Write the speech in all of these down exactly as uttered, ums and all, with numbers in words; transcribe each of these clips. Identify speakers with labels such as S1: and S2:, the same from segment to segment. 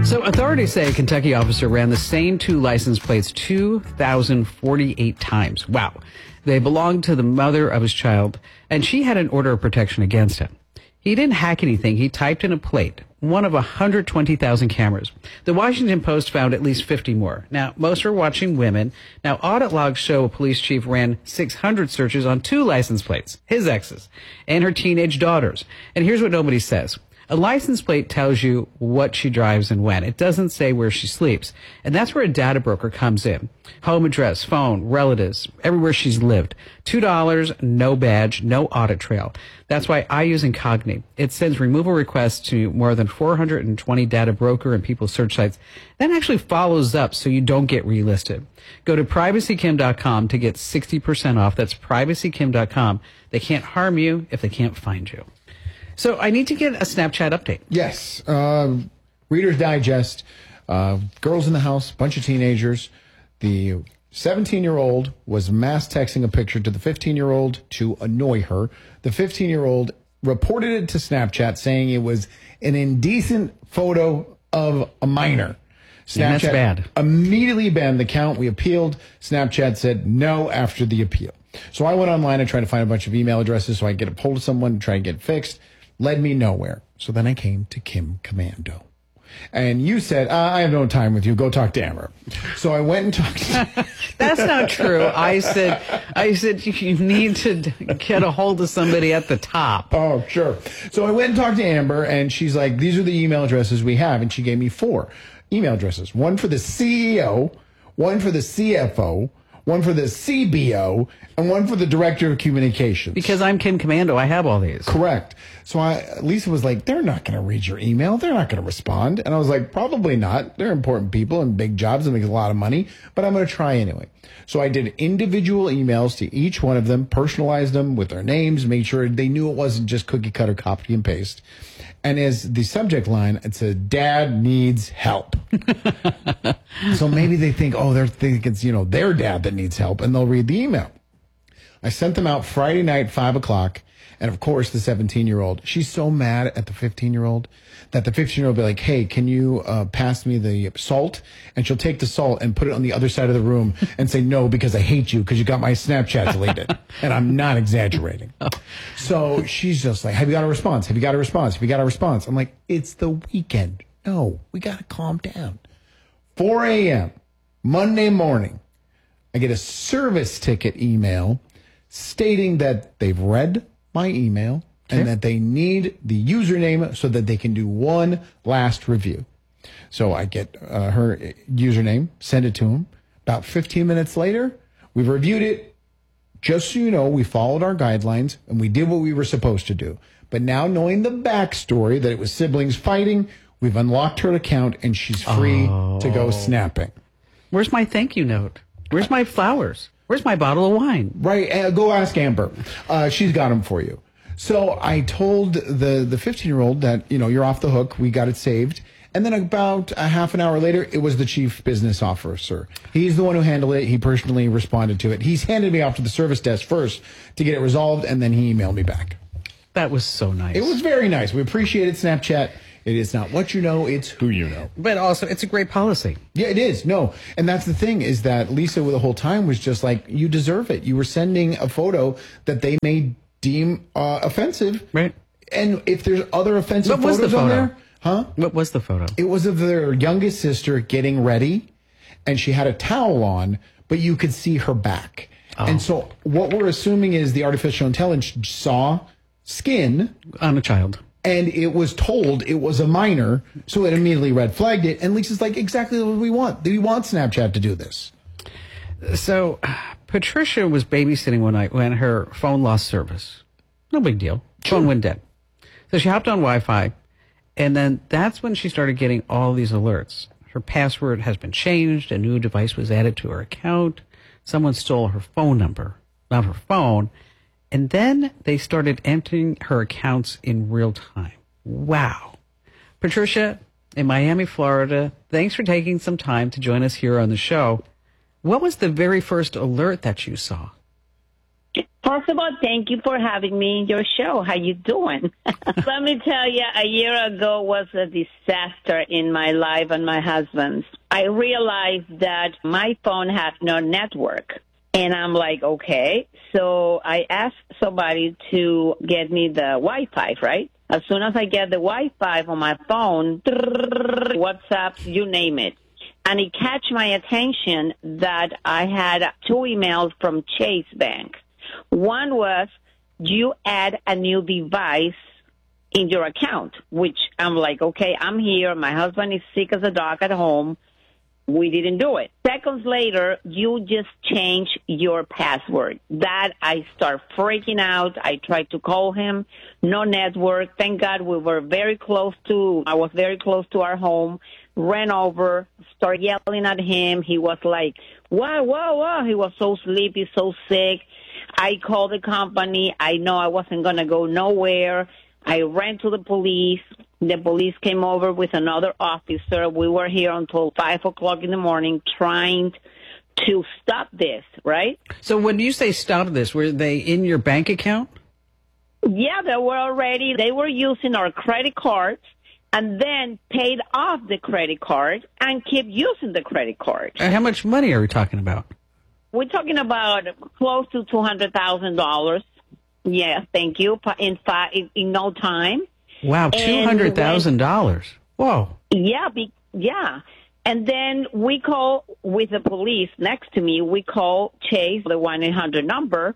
S1: So authorities say a Kentucky officer ran the same two license plates two thousand forty-eight times. Wow. They belonged to the mother of his child, and she had an order of protection against him. He didn't hack anything. He typed in a plate, one of one hundred twenty thousand cameras. The Washington Post found at least fifty more. Now, most are watching women. Now, audit logs show a police chief ran six hundred searches on two license plates, his ex's, and her teenage daughters. And here's what nobody says. A license plate tells you what she drives and when. It doesn't say where she sleeps. And that's where a data broker comes in. Home address, phone, relatives, everywhere she's lived. two dollars, no badge, no audit trail. That's why I use Incogni. It sends removal requests to more than four hundred twenty data broker and people search sites. Then actually follows up so you don't get relisted. Go to privacy kim dot com to get sixty percent off. That's privacy kim dot com. They can't harm you if they can't find you. So I need to get a Snapchat update.
S2: Yes. Uh, Reader's Digest, uh, girls in the house, bunch of teenagers. The seventeen-year-old was mass texting a picture to the fifteen-year-old to annoy her. The fifteen-year-old reported it to Snapchat saying it was an indecent photo of a minor. Snapchat
S1: yeah, that's bad.
S2: Immediately banned the account. We appealed. Snapchat said no after the appeal. So I went online and tried to find a bunch of email addresses so I could get a hold of someone to try and get it fixed. Led me nowhere. So then I came to Kim Komando. And you said, uh, I have no time with you. Go talk to Amber. So I went and talked to
S1: That's not true. I said, I said you need to get a hold of somebody at the top.
S2: Oh, sure. So I went and talked to Amber, and she's like, these are the email addresses we have. And she gave me four email addresses. One for the C E O, one for the C F O, one for the C B O, and one for the Director of Communications.
S1: Because I'm Kim Komando, I have all these.
S2: Correct. So I, Lisa was like, they're not going to read your email. They're not going to respond. And I was like, probably not. They're important people and big jobs and make a lot of money, but I'm going to try anyway. So I did individual emails to each one of them, personalized them with their names, made sure they knew it wasn't just cookie cutter copy and paste. And as the subject line, it said, Dad needs help. So maybe they think, oh, they're thinking it's, you know, their dad that needs help, and they'll read the email. I sent them out Friday night, five o'clock. And of course, the seventeen-year-old, she's so mad at the fifteen-year-old that the fifteen-year-old will be like, hey, can you uh, pass me the salt? And she'll take the salt and put it on the other side of the room and say, no, because I hate you because you got my Snapchat deleted. And I'm not exaggerating. So she's just like, have you got a response? Have you got a response? Have you got a response? I'm like, it's the weekend. No, we got to calm down. four a.m. Monday morning, I get a service ticket email stating that they've read my email okay. and that they need the username so that they can do one last review. So I get uh, her username, send it to them. About fifteen minutes later, we've reviewed it. Just so you know, we followed our guidelines and we did what we were supposed to do. But now knowing the backstory that it was siblings fighting, we've unlocked her account and she's free oh. to go snapping.
S1: Where's my thank you note? Where's my flowers? Where's my bottle of wine?
S2: Right. Uh, go ask Amber. Uh, she's got them for you. So I told the the fifteen-year-old that, you know, you're off the hook. We got it saved. And then about a half an hour later, it was the chief business officer. He's the one who handled it. He personally responded to it. He's handed me off to the service desk first to get it resolved, and then he emailed me back.
S1: That was so nice.
S2: It was very nice. We appreciate it, Snapchat. It is not what you know, it's who you know.
S1: But also, it's a great policy.
S2: Yeah, it is. No. And that's the thing is that Lisa, the whole time, was just like, you deserve it. You were sending a photo that they may deem uh, offensive.
S1: Right.
S2: And if there's other offensive
S1: what was
S2: photos
S1: the photo?
S2: on there. Huh?
S1: What was the photo?
S2: It was of their youngest sister getting ready, and she had a towel on, but you could see her back. Oh. And so what we're assuming is the artificial intelligence saw skin.
S1: On a child.
S2: And it was told it was a minor, so it immediately red flagged it. And Lisa's like, exactly what we want. We want Snapchat to do this.
S1: So Patricia was babysitting one night when her phone lost service. No big deal. Phone went dead. So she hopped on Wi-Fi, and then that's when she started getting all these alerts. Her password has been changed. A new device was added to her account. Someone stole her phone number, not her phone. And then they started emptying her accounts in real time. Wow. Patricia, in Miami, Florida, thanks for taking some time to join us here on the show. What was the very first alert that you saw?
S3: First of all, thank you for having me in your show. How you doing? Let me tell you, a year ago was a disaster in my life and my husband's. I realized that my phone had no network. And I'm like, okay. So I asked somebody to get me the Wi-Fi, right? As soon as I get the Wi-Fi on my phone, WhatsApp, you name it. And it catch my attention that I had two emails from Chase Bank. One was, you add a new device in your account, which I'm like, okay, I'm here. My husband is sick as a dog at home. We didn't do it. Seconds later, you just change your password. That I start freaking out. I tried to call him. No network. Thank God we were very close to, I was very close to our home. Ran over, started yelling at him. He was like, whoa, whoa, whoa. He was so sleepy, so sick. I called the company. I know I wasn't going to go nowhere. I ran to the police. The police came over with another officer. We were here until five o'clock in the morning trying to stop this, right?
S1: So when you say stop this, were they in your bank account?
S3: Yeah, they were already. They were using our credit cards and then paid off the credit card and keep using the credit card.
S1: And how much money are we talking about?
S3: We're talking about close to two hundred thousand dollars. Yeah, thank you. In, five, in, in no time.
S1: Wow, two hundred thousand dollars. Whoa.
S3: Yeah, be, yeah. And then we call with the police next to me. We call Chase, the one eight hundred number.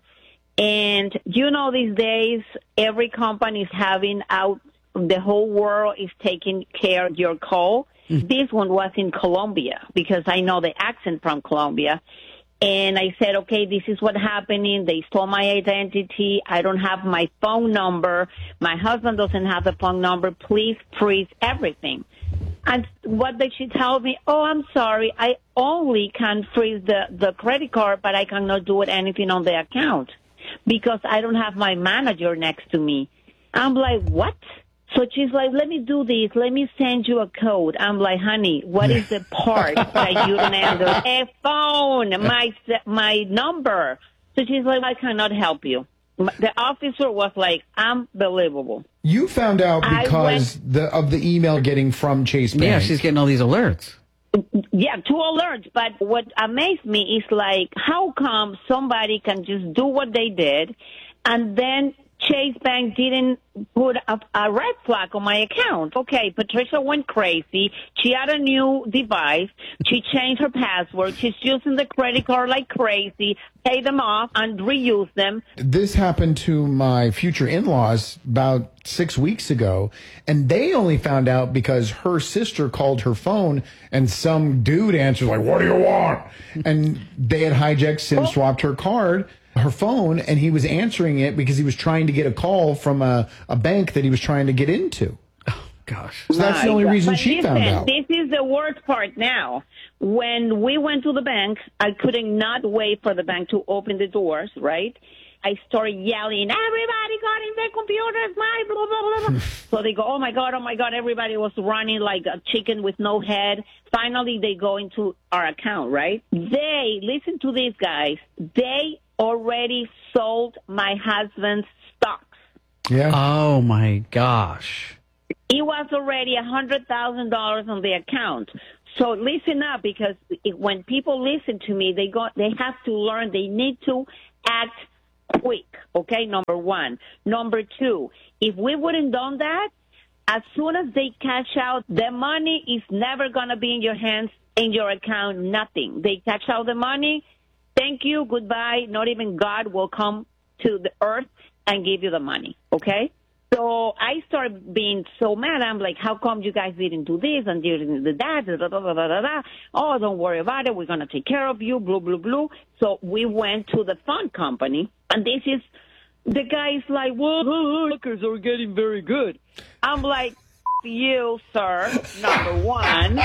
S3: And you know, these days, every company is having out, the whole world is taking care of your call. Mm. This one was in Colombia because I know the accent from Colombia. And I said, okay, this is what's happening. They stole my identity. I don't have my phone number. My husband doesn't have the phone number. Please freeze everything. And what did she tell me? Oh, I'm sorry. I only can freeze the, the credit card, but I cannot do it anything on the account because I don't have my manager next to me. I'm like, what? So she's like, let me do this. Let me send you a code. I'm like, honey, what is the part that you don't answer? A phone, my my number. So she's like, I cannot help you. The officer was like, unbelievable.
S2: You found out because
S3: went,
S2: the, of the email getting from Chase Bank.
S1: Yeah, she's getting all these alerts.
S3: Yeah, two alerts. But what amazed me is like, how come somebody can just do what they did and then Chase Bank didn't put a, a red flag on my account. Okay, Patricia went crazy. She had a new device. She changed her password. She's using the credit card like crazy, pay them off, and reuse them.
S2: This happened to my future in-laws about six weeks ago, and they only found out because her sister called her phone, and some dude answered, like, what do you want? And they had hijacked, SIM swapped her card, her phone, and he was answering it because he was trying to get a call from a, a bank that he was trying to get into.
S1: Oh, gosh.
S2: So that's the only reason
S3: but
S2: she
S3: listen,
S2: found out.
S3: This is the worst part now. When we went to the bank, I couldn't not wait for the bank to open the doors, right? I started yelling, everybody got in their computers, my blah, blah, blah, blah. So they go, oh, my God, oh, my God. Everybody was running like a chicken with no head. Finally, they go into our account, right? They, listen to these guys, they already sold my husband's stocks.
S2: Yeah.
S1: Oh, my gosh.
S3: It was already one hundred thousand dollars on the account. So listen up, because it, when people listen to me, they go, they have to learn. They need to act quick, okay, number one. Number two, if we wouldn't done that, as soon as they cash out, the money is never going to be in your hands, in your account, nothing. They cash out the money, thank you, goodbye, not even God will come to the earth and give you the money, okay? So I started being so mad. I'm like, how come you guys didn't do this and didn't do that? Da, da, da, da, da, da. Oh, don't worry about it. We're going to take care of you, blah, blah, blah. So we went to the phone company, and this is, the guy's like, well, lookers are getting very good. I'm like, you, sir, number one.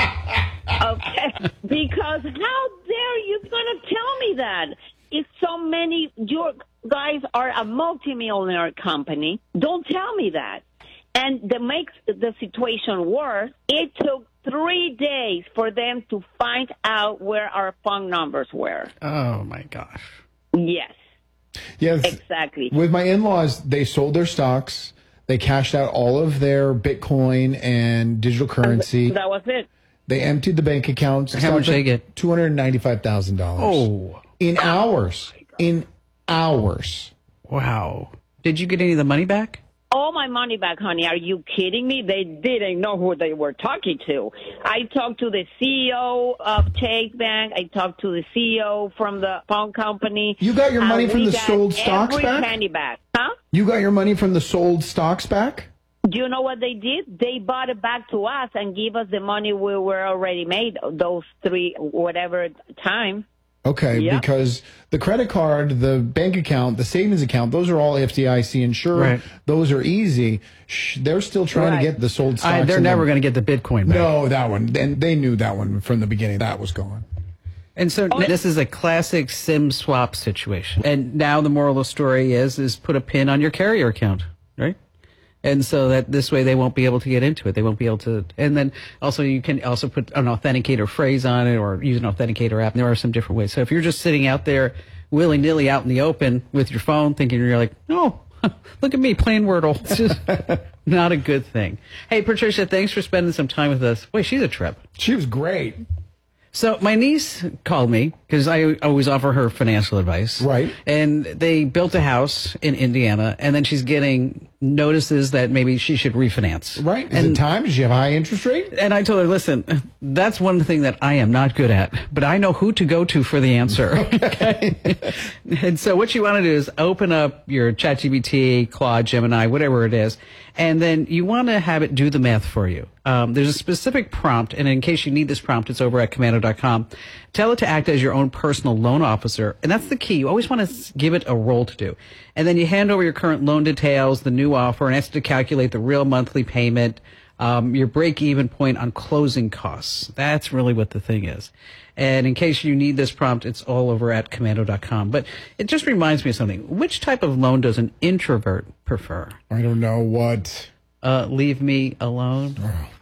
S3: Okay. Because how dare you going to tell me that? If so many, your guys are a multimillionaire company, don't tell me that. And that makes the situation worse. It took three days for them to find out where our phone numbers were.
S1: Oh, my gosh.
S3: Yes.
S2: Yes.
S3: Exactly.
S2: With my in-laws, they sold their stocks. They cashed out all of their Bitcoin and digital currency.
S3: That was it.
S2: They emptied the bank accounts.
S1: How much they get?
S2: two hundred ninety-five thousand dollars.
S1: Oh.
S2: In hours. In hours.
S1: Wow. Did you get any of the money back?
S3: All my money back, honey. Are you kidding me? They didn't know who they were talking to. I talked to the C E O of Chase Bank. I talked to the C E O from the phone company.
S2: You got your money
S3: and
S2: from
S3: we
S2: the
S3: got
S2: sold stocks
S3: every
S2: back?
S3: penny back. Huh?
S2: You got your money from the sold stocks back?
S3: Do you know what they did? They bought it back to us and gave us the money we were already made those three, whatever time.
S2: Okay,
S3: Yep.
S2: because the credit card, the bank account, the savings account, those are all F D I C insured.
S1: Right.
S2: Those are easy. Shh, they're still trying
S3: Right.
S2: to get the sold stocks.
S1: I, they're
S2: and
S1: never
S2: then-
S1: going to get the Bitcoin back.
S2: No, that one. And they knew that one from the beginning. That was gone.
S1: And so this is a classic SIM swap situation. And now the moral of the story is, is put a pin on your carrier account, right? And so that this way they won't be able to get into it. They won't be able to. And then also you can also put an authenticator phrase on it or use an authenticator app. And there are some different ways. So if you're just sitting out there willy-nilly out in the open with your phone thinking you're like, oh, look at me playing Wordle. It's just not a good thing. Hey, Patricia, thanks for spending some time with us. Boy, she's a trip.
S2: She was great.
S1: So my niece called me because I always offer her financial advice.
S2: Right.
S1: And they built a house in Indiana, and then she's getting notices that maybe she should refinance.
S2: Right. Is
S1: And,
S2: it time? Does she have a high interest rate?
S1: and I told her, listen, that's one thing that I am not good at, but I know who to go to for the answer. Okay. And so what you want to do is open up your ChatGPT, Claude, Gemini, whatever it is, and then you want to have it do the math for you. Um, there's a specific prompt, and in case you need this prompt, it's over at commando dot com. Tell it to act as your own personal loan officer, and that's the key. You always want to give it a role to do. And then you hand over your current loan details, the new offer, and ask it to calculate the real monthly payment, um, your break-even point on closing costs. That's really what the thing is. And in case you need this prompt, it's all over at commando dot com. But it just reminds me of something. Which type of loan does an introvert prefer?
S2: I don't know what.
S1: Uh, leave me alone.
S2: I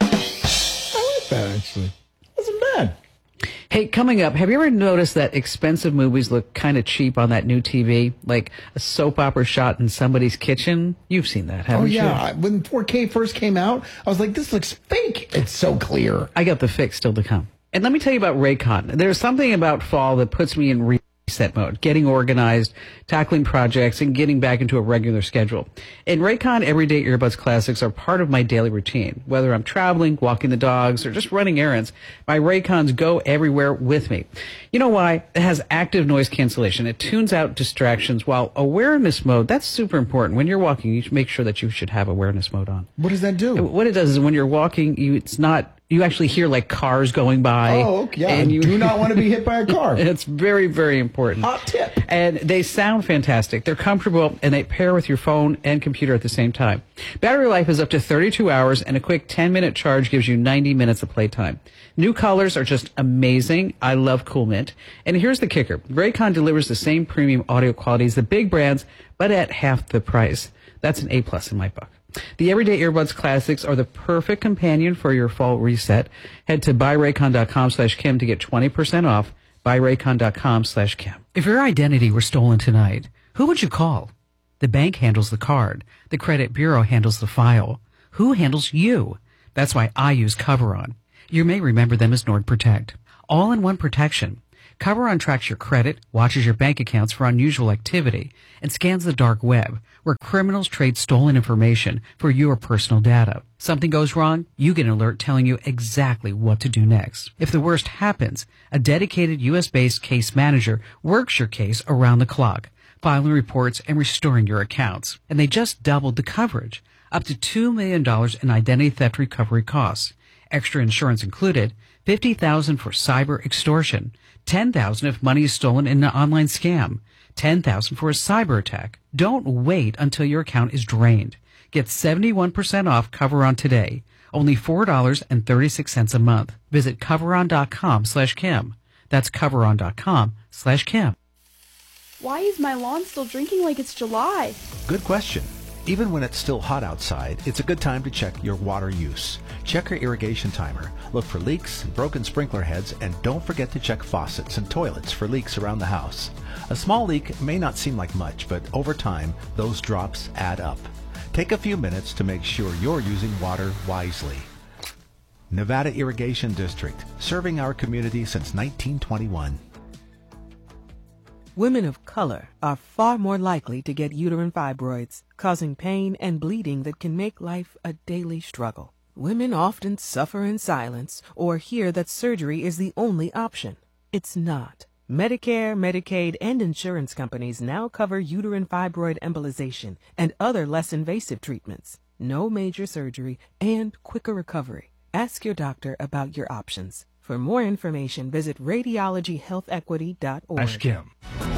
S2: like that, actually. Wasn't bad.
S1: Hey, coming up, have you ever noticed that expensive movies look kind of cheap on that new T V? Like a soap opera shot in somebody's kitchen? You've seen that, haven't
S2: Oh,
S1: you?
S2: yeah. I- When four K first came out, I was like, this looks fake. It's so clear.
S1: I got the fix still to come. And let me tell you about Raycon. There's something about fall that puts me in reset mode, getting organized, tackling projects, and getting back into a regular schedule. And Raycon Everyday Earbuds Classics are part of my daily routine. Whether I'm traveling, walking the dogs, or just running errands, my Raycons go everywhere with me. You know why? It has active noise cancellation. It tunes out distractions, while awareness mode, that's super important. When you're walking, you should make sure that you should have awareness mode on.
S2: What does that do?
S1: What it does is when you're walking, you it's not you actually hear like cars going by.
S2: Oh, okay. Yeah.
S1: And you
S2: do not want to be hit by a car.
S1: It's very, very important.
S2: Hot tip.
S1: And they sound fantastic. They're comfortable and they pair with your phone and computer at the same time. Battery life is up to thirty-two hours and a quick ten minute charge gives you ninety minutes of playtime. New colors are just amazing. I love Cool Mint. And here's the kicker. Raycon delivers the same premium audio quality as the big brands, but at half the price. That's an A plus in my book. The Everyday Earbuds Classics are the perfect companion for your fall reset. Head to buyraycon.com slash Kim to get twenty percent off. buyraycon.com slash Kim. If your identity were stolen tonight, who would you call? The bank handles the card. The credit bureau handles the file. Who handles you? That's why I use Coveron. You may remember them as NordProtect. All-in-one protection. Coveron tracks your credit, watches your bank accounts for unusual activity, and scans the dark web, where criminals trade stolen information for your personal data. Something goes wrong, you get an alert telling you exactly what to do next. If the worst happens, a dedicated U S-based case manager works your case around the clock, filing reports and restoring your accounts. And they just doubled the coverage, up to two million dollars in identity theft recovery costs. Extra insurance included, fifty thousand dollars for cyber extortion, ten thousand dollars if money is stolen in an online scam, ten thousand dollars for a cyber attack. Don't wait until your account is drained. Get seventy-one percent off Coveron today. Only four dollars and thirty-six cents a month. Visit coveron.com slash Kim. That's coveron.com slash Kim.
S4: Why is my lawn still drinking like it's July?
S5: Good question. Even when it's still hot outside, it's a good time to check your water use. Check your irrigation timer. Look for leaks and broken sprinkler heads, and don't forget to check faucets and toilets for leaks around the house. A small leak may not seem like much, but over time, those drops add up. Take a few minutes to make sure you're using water wisely. Nevada Irrigation District, serving our community since nineteen twenty-one.
S6: Women of color are far more likely to get uterine fibroids, causing pain and bleeding that can make life a daily struggle. Women often suffer in silence or hear that surgery is the only option. It's not. Medicare, Medicaid, and insurance companies now cover uterine fibroid embolization and other less invasive treatments. No major surgery and quicker recovery. Ask your doctor about your options. For more information, visit radiology health equity dot org.
S7: Ask him.